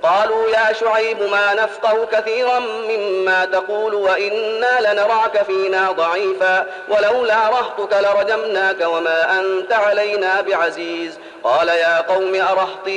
قالوا يا شعيب ما نفقه كثيرا مما تقول وإنا لنراك فينا ضعيفا ولولا رهطك لرجمناك وما أنت علينا بعزيز. قال يا قوم أرهطي